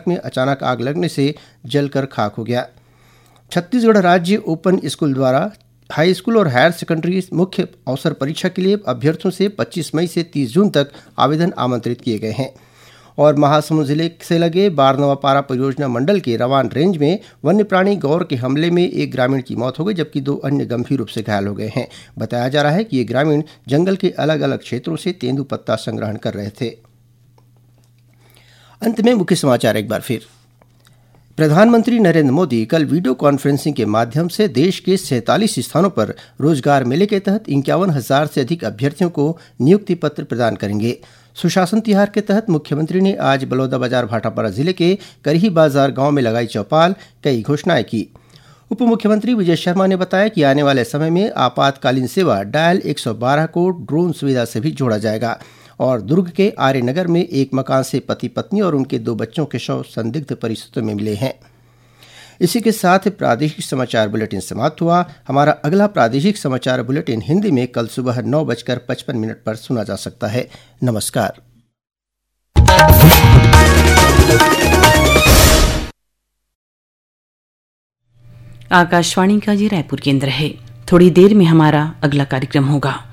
में अचानक आग लगने से जलकर खाक हो गया। छत्तीसगढ़ राज्य ओपन स्कूल द्वारा हाई स्कूल और हायर सेकेंडरी मुख्य अवसर परीक्षा के लिए अभ्यर्थियों से 25 मई से 30 जून तक आवेदन आमंत्रित किए गए हैं। और महासमुंद जिले से लगे बारनवापारा परियोजना मंडल के रवान रेंज में वन्य प्राणी गौर के हमले में एक ग्रामीण की मौत हो गई, जबकि 2 अन्य गंभीर रूप से घायल हो गए हैं। बताया जा रहा है कि ये ग्रामीण जंगल के अलग अलग क्षेत्रों से तेंदुपत्ता संग्रहण कर रहे थे। अंत में मुख्य समाचार एक बार फिर। प्रधानमंत्री नरेंद्र मोदी कल वीडियो कॉन्फ्रेंसिंग के माध्यम से देश के 47 स्थानों पर रोजगार मेले के तहत 51,000 से अधिक अभ्यर्थियों को नियुक्ति पत्र प्रदान करेंगे। सुशासन तिहार के तहत मुख्यमंत्री ने आज बलौदाबाजार भाटापारा जिले के करही बाजार गांव में लगाई चौपाल, कई घोषणाएं की। उप मुख्यमंत्री विजय शर्मा ने बताया कि आने वाले समय में आपातकालीन सेवा डायल 112 को ड्रोन सुविधा से भी जोड़ा जाएगा। और दुर्ग के आर्यनगर में एक मकान से पति पत्नी और उनके 2 बच्चों के शव संदिग्ध परिस्थितियों में मिले हैं। इसी के साथ प्रादेशिक समाचार बुलेटिन समाप्त हुआ। हमारा अगला प्रादेशिक समाचार बुलेटिन हिंदी में कल सुबह 9:55 पर सुना जा सकता है। नमस्कार। आकाशवाणी का ये रायपुर केंद्र है। थोड़ी देर में हमारा अगला कार्यक्रम होगा।